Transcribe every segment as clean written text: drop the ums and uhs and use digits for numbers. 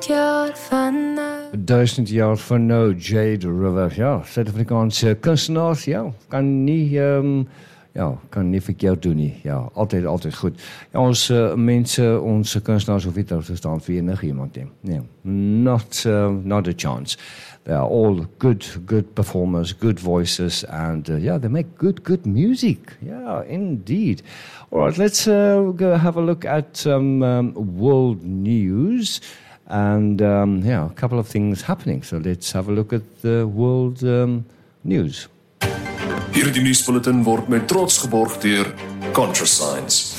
jaar van nou. 1000 jaar van nou, Jade River. Ja, Suid-Afrikaanse kunstenaars, ja, kan nie verkeerd doen nie. Ja, altyd goed. Ja, ons mense, ons kunstenaars hoef nie te staan vir enige iemand nie. Nee, not a chance. They are all good performers, good voices, and they make good music. Yeah, indeed. All right, let's go have a look at world news. And a couple of things happening. So let's have a look at the world news. Hierdie nuusbulletin word met trots geborg deur ContraScience.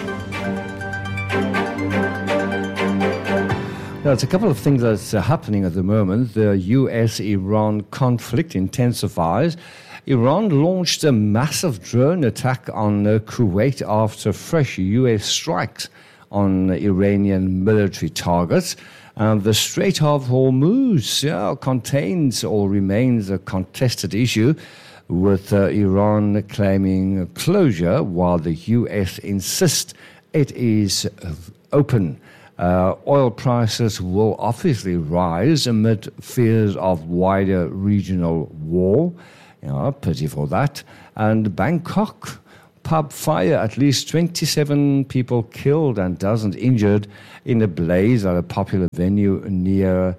Now, it's a couple of things that's happening at the moment. The US-Iran conflict intensifies. Iran launched a massive drone attack on Kuwait after fresh US strikes on Iranian military targets. The Strait of Hormuz contains or remains a contested issue, with Iran claiming closure while the US insists it is open. Oil prices will obviously rise amid fears of wider regional war. Pity for that. And Bangkok pub fire, at least 27 people killed and dozens injured in a blaze at a popular venue near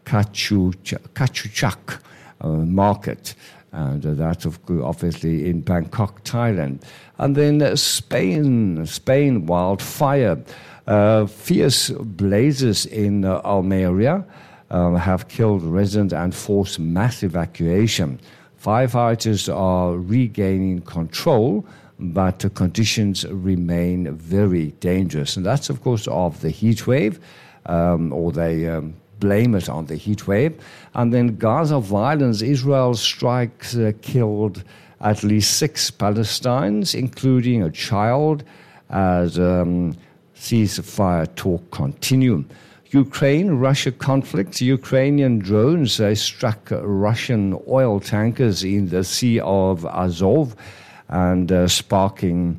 Kachuchak market. And that's obviously in Bangkok, Thailand. And then Spain wildfire. Fierce blazes in Almeria have killed residents and forced mass evacuation. Firefighters are regaining control, but the conditions remain very dangerous. And that's, of course, of the heat wave, or they blame it on the heat wave. And then Gaza violence, Israel strikes killed at least 6 Palestinians, including a child, as ceasefire talk continue. Ukraine-Russia conflict. Ukrainian drones struck Russian oil tankers in the Sea of Azov and sparking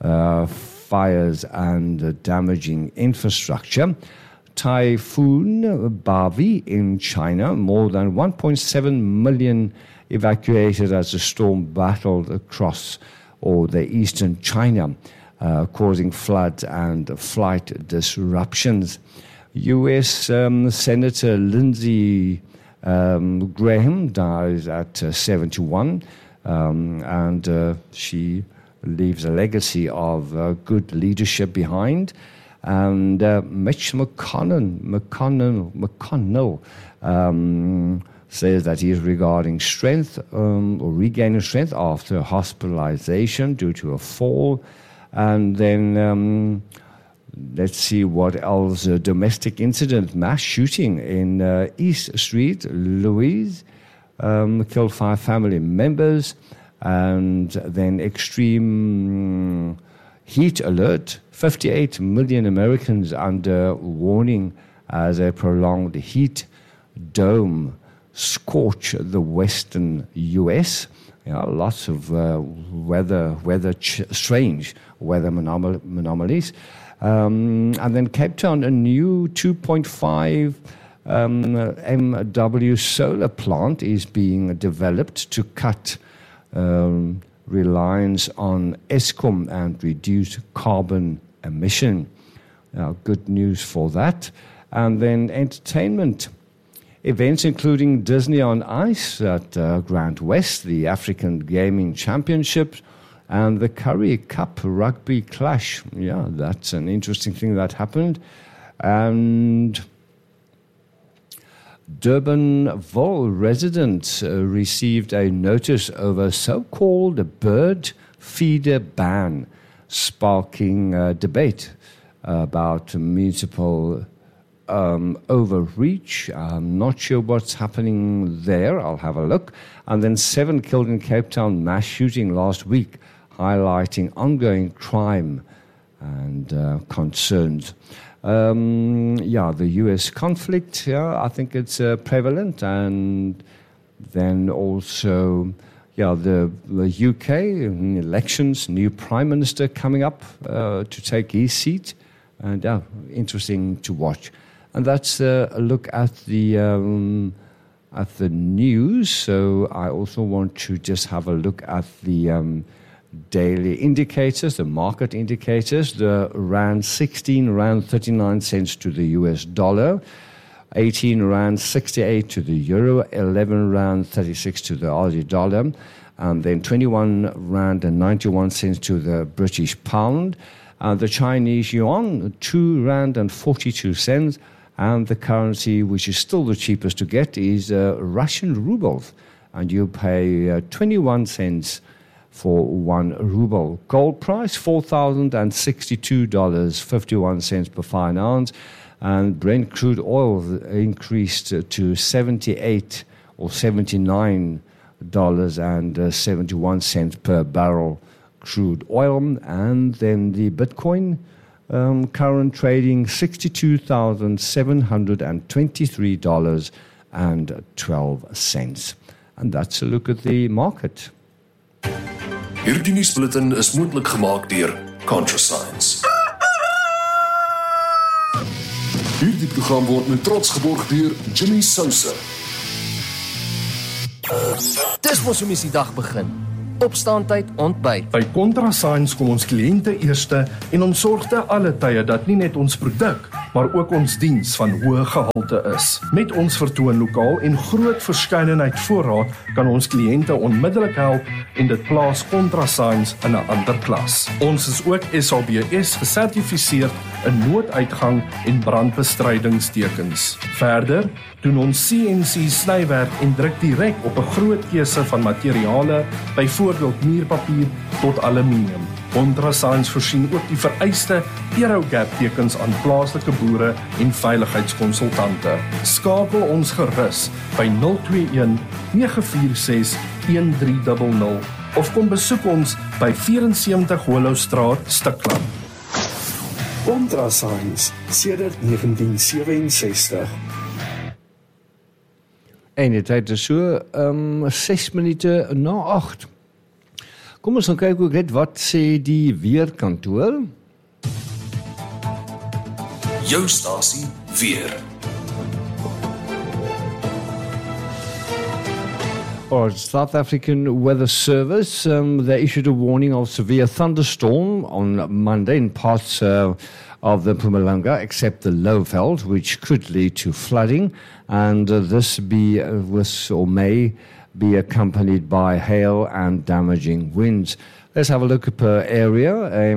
fires and damaging infrastructure. Typhoon Bavi in China, more than 1.7 million evacuated as the storm battled across the eastern China, causing floods and flight disruptions. U.S. Senator Lindsey Graham dies at 71, and she leaves a legacy of good leadership behind. And Mitch McConnell says that he is regarding strength or regaining strength after hospitalization due to a fall. And then let's see what else. A domestic incident, mass shooting in East Street, Louise, killed 5 family members. And then extreme heat alert, 58 million Americans under warning as a prolonged heat dome scorch the western U.S. Lots of strange weather anomalies. And then Cape Town, a new 2.5 MW solar plant is being developed to cut reliance on Eskom and reduce carbon emission. Good news for that. And then entertainment events including Disney on Ice at Grand West, the African Gaming Championships, and the Currie Cup Rugby Clash. Yeah, that's an interesting thing that happened. And Durbanville residents received a notice over so-called bird feeder ban, sparking debate about municipal overreach. I'm not sure what's happening there. I'll have a look. And then 7 killed in Cape Town mass shooting last week, highlighting ongoing crime and concerns. The U.S. conflict, I think it's prevalent. And then also, the UK elections, new prime minister coming up to take his seat. And interesting to watch. And that's a look at the news. So I also want to just have a look at the daily indicators, the market indicators. The Rand 16 Rand 39 cents to the US dollar, 18 Rand 68 to the euro, 11 Rand 36 to the Aussie dollar, and then 21 Rand and 91 cents to the British pound. The Chinese yuan, 2 Rand and 42 cents. And the currency, which is still the cheapest to get, is Russian rubles. And you pay 21 cents for 1 ruble. Gold price, $4,062.51 per fine ounce. And Brent crude oil increased to $78 or $79.71 per barrel crude oil. And then the Bitcoin current trading $62,723.12. And that's a look at the market. Hierdie nuusbulletin is moontlik gemaak deur ContraScience. Hierdie program word met trots geborg deur Jimmy Sousa. Dis mos hoe mens die dag begin. Opstaantyd, ontbyt. By ContraScience kom ons kliënte eerste en ons sorg te alle tye dat nie net ons produk, maar ook ons diens van hoë gehalte is. Met ons vertoon lokaal en groot verskeidenheid voorraad kan ons kliënte onmiddellik help en dit plaas ContraScience in 'n ander klas. Ons is ook SABS gesertifiseer in nooduitgang en brandbestrydingstekens. Verder doen ons CNC snywerk en druk direk op 'n groot keuse van materiale, byvoorbeeld muurpapier tot aluminium. ContraScience voorsien ook die vereiste Aerogap tekens aan plaaslike boere en veiligheidskonsultante. Skakel ons gerus by 021 946 1300 of kom besoek ons by 74 Hollowstraat, Stikland. ContraScience sedert 1967. En die tyd is so 6 minute na 8. Kom ons gaan kyk ook net wat sê die weerkantoor. Jou stasie weer. Or South African Weather Service, they issued a warning of severe thunderstorm on Monday in parts of the Mpumalanga, except the Lowveld, which could lead to flooding, and this may be accompanied by hail and damaging winds. Let's have a look per area.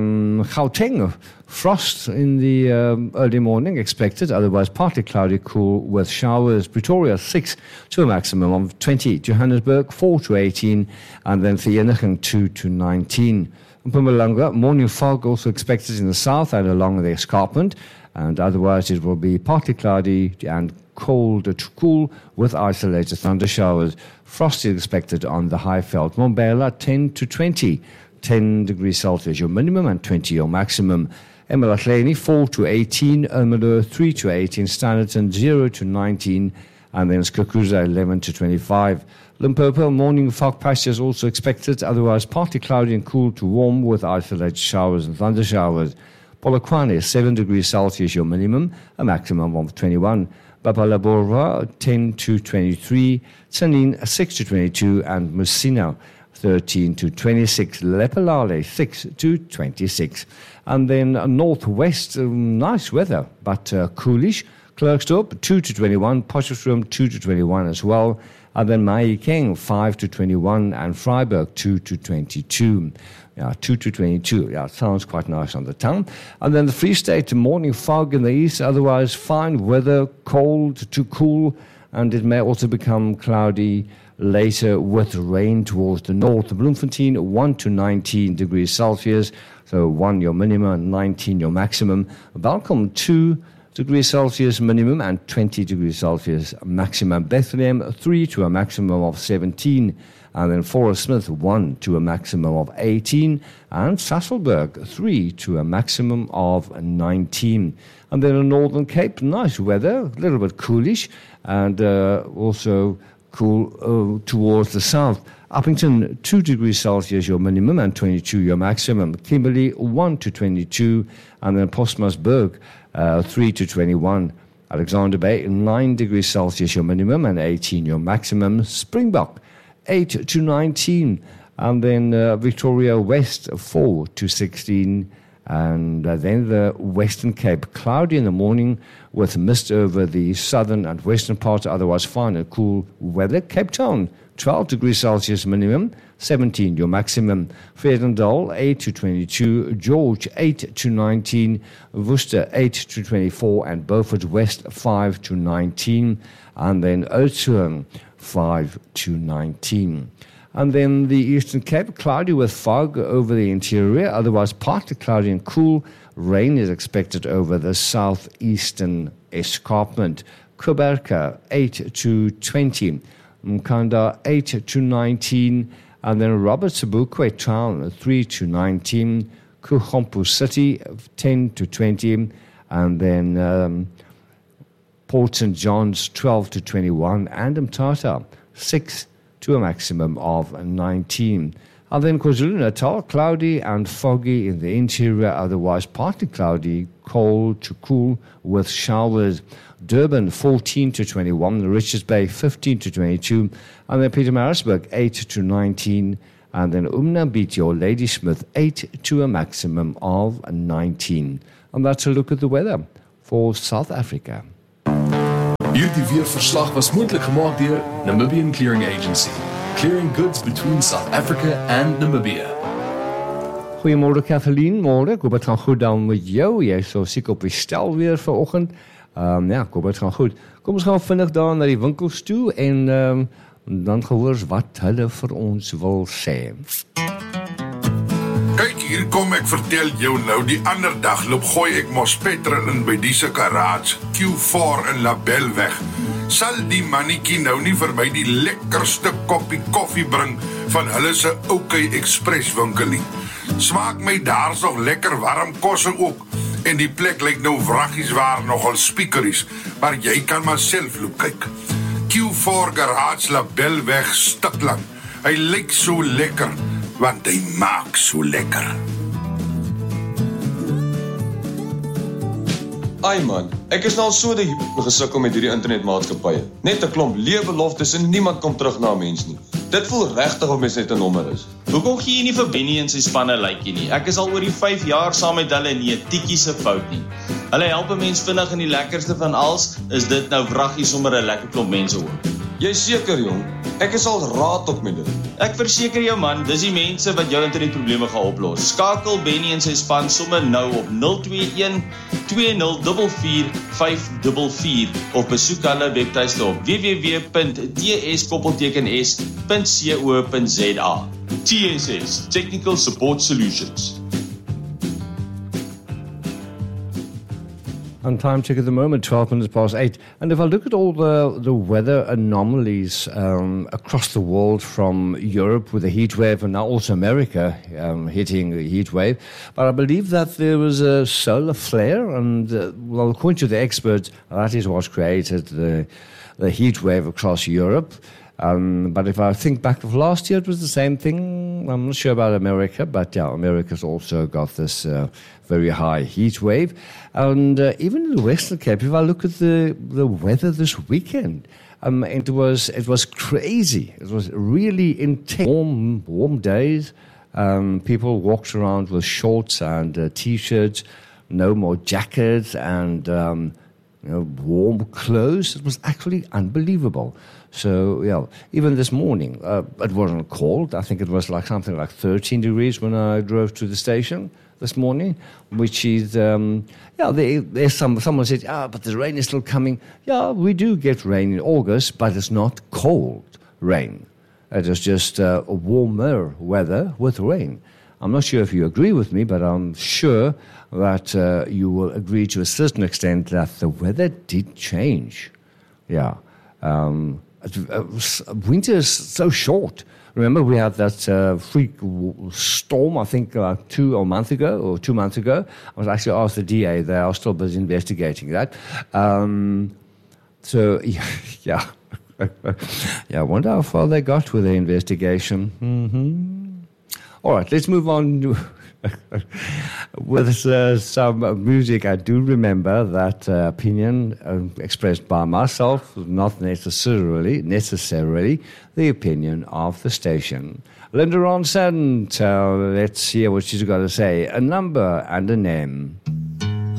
Gauteng, frost in the early morning expected, otherwise partly cloudy, cool with showers. Pretoria 6 to a maximum of 20. Johannesburg 4 to 18, and then Vereeniging 2 to 19. Mpumalanga, morning fog also expected in the south and along the escarpment, and otherwise it will be partly cloudy and cold to cool with isolated thunder showers. Frost is expected on the Highveld. Mbombela 10 to 20. 10 degrees Celsius your minimum and 20 your maximum. eMalahleni 4 to 18, Ermelo 3 to 18, Standerton 0 to 19, and then Skukuza 11 to 25. Limpopo, morning fog patches also expected, otherwise partly cloudy and cool to warm with isolated showers and thunder showers. Polokwane 7 degrees Celsius your minimum, a maximum of 21. Babalaborwa 10 to 23, Tsanin 6 to 22, and Musina 13 to 26, Lepelale 6 to 26. And then northwest, nice weather, but coolish. Klerksdorp 2 to 21, Potchefstroom 2 to 21 as well. And then Mahikeng 5 to 21, and Freiburg 2 to 22. Yeah, 2 to 22. Yeah, it sounds quite nice on the tongue. And then the Free State, morning fog in the east, otherwise fine weather, cold to cool, and it may also become cloudy later with rain towards the north. Bloemfontein 1 to 19 degrees Celsius, so 1 your minimum, 19 your maximum. Welkom 2 degrees Celsius minimum and 20 degrees Celsius maximum. Bethlehem 3 to a maximum of 17, and then Forest Smith 1 to a maximum of 18, and Sasolburg 3 to a maximum of 19. And then in Northern Cape, nice weather, a little bit coolish, and also cool towards the south. Uppington 2 degrees Celsius your minimum and 22 your maximum. Kimberley 1 to 22, and then Postmasburg 3 to 21, Alexander Bay, 9 degrees Celsius your minimum and 18 your maximum. Springbok, 8 to 19. And then Victoria West, 4 to 16. And then the Western Cape, cloudy in the morning with mist over the southern and western parts, otherwise fine and cool weather. Cape Town, 12 degrees Celsius minimum, 17 your maximum. Vredendal, 8 to 22. George, 8 to 19. Worcester, 8 to 24. And Beaufort West, 5 to 19. And then Oudtshoorn, 5 to 19. And then the Eastern Cape, cloudy with fog over the interior, otherwise partly cloudy and cool. Rain is expected over the southeastern escarpment. Kuberka, 8 to 20. Mkanda, 8 to 19. And then Robert Sobukwe Town, 3 to 19. Kuhompu City, 10 to 20. And then Port St. John's, 12 to 21. And Mthatha, 6 to a maximum of 19. And then KwaZulu-Natal, cloudy and foggy in the interior, otherwise partly cloudy, cold to cool with showers. Durban, 14 to 21. Richards Bay, 15 to 22. And then Pietermaritzburg, 8 to 19. And then Umnambiti or Ladysmith, 8 to a maximum of 19. And that's a look at the weather for South Africa. Hierdie weerverslag was moontlik gemaak deur Namibian Clearing Agency, clearing goods between South Africa and Namibia. Goeiemôre Kathleen, môre. Ek hoop dit gaan goed dan met jou. Jy is so siek op die stel weer vanoggend. Ja, ek hoop dit gaan goed. Kom ons gaan vinnig daar na die winkels toe en dan gehoor wat hulle vir ons wil sê. Kyk, hier kom ek vertel jou nou, die ander dag loop gooi ek mos petrol in by diese garage, Q4 in Labelweg. Sal die mannetjie nou nie vir my die lekkerste koppie koffie bring van hulle se OK Express winkel nie. Smaak my daar's nog lekker warm kosse ook en die plek lyk nou wraggies waar nogal speakeries, maar jy kan maar self loop kyk. Q4 garage Labelweg Stikland. Hy lyk so lekker, want hy maak so lekker. Ai man, ek is nou al so gesukkel met hierdie internetmaatskappye. Net 'n klomp leë beloftes en niemand kom terug na 'n mens nie. Dit voel regtig of mens net 'n nommer is. Hoekom gee jy nie vir Benny en sy spanne likeie nie? Ek is al oor die 5 jaar saam met hulle en nie 'n tikkie se fout nie. Hulle help 'n mens vinnig en die lekkerste van alles is dit nou wraggies sommer 'n lekker klomp mense ook. Jy seker jong, ek is al raad op met dit. Ek verseker jou man, dis die mense wat jou internetprobleme gaan oplos. Skakel Benny en sy span sommer nou op 021 2044 544 of besoek hulle webtuiste op www.ts.co.za. TSS, Technical Support Solutions. And time check at the moment, 12 minutes past 8. And if I look at all the weather anomalies across the world, from Europe with the heat wave and now also America hitting the heat wave, but I believe that there was a solar flare and, well, according to the experts, that is what created the heat wave across Europe. But if I think back of last year, it was the same thing. I'm not sure about America, but yeah, America's also got this very high heat wave. And even in the Western Cape, if I look at the weather this weekend, it was crazy. It was really intense, warm days. People walked around with shorts and T-shirts, no more jackets and warm clothes. It was actually unbelievable. So, yeah, even this morning, it wasn't cold. I think it was like something like 13 degrees when I drove to the station this morning, which is, there's someone said, but the rain is still coming. Yeah, we do get rain in August, but it's not cold rain. It is just warmer weather with rain. I'm not sure if you agree with me, but I'm sure that you will agree to a certain extent that the weather did change. Yeah. Winter is so short. Remember, we had that freak storm, I think, 2 months ago. I was actually asked the DA. They are still busy investigating that. So, yeah. Yeah, I wonder how far they got with the investigation. Mm-hmm. All right, let's move on. with some music, I do remember that opinion expressed by myself, not necessarily the opinion of the station. Linda Ronson, let's hear what she's got to say. A number and a name.